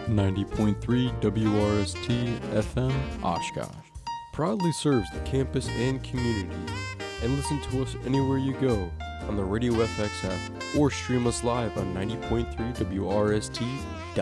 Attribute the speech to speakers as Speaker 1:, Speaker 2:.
Speaker 1: 90.3 WRST FM Oshkosh proudly serves the campus and community. And listen to us anywhere you go on the Radio FX app or stream us live on 90.3 WRST